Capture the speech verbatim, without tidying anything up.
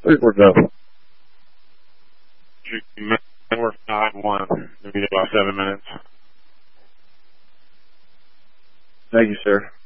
We're go. We're five one. Maybe about seven minutes. Thank you, sir.